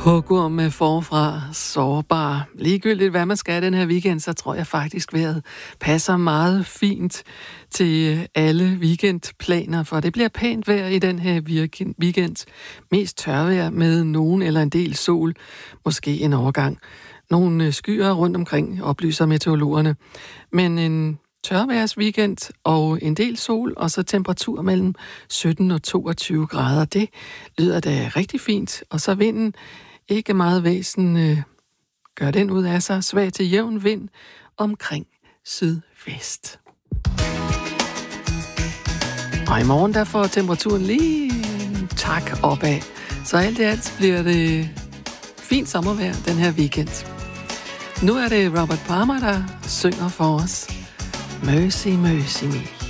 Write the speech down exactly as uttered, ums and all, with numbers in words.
Hugorm med forfra sårbar. Ligegyldigt hvad man skal den her weekend, så tror jeg faktisk vejret passer meget fint til alle weekendplaner, for det bliver pænt vejr i den her weekend. Mest tørvejr med nogen eller en del sol, måske en overgang. Nogle skyer rundt omkring, oplyser meteorologerne. Men en tørværs weekend og en del sol, og så temperatur mellem sytten og toogtyve grader. Det lyder da rigtig fint. Og så vinden, ikke meget væsen, øh, gør den ud af sig. Svag til jævn vind omkring sydvest. Og i morgen der får temperaturen lige en tak opad. Så alt i alt bliver det fint sommervejr den her weekend. Nu er det Robert Palmer, der synger for os. Mercy, mercy me.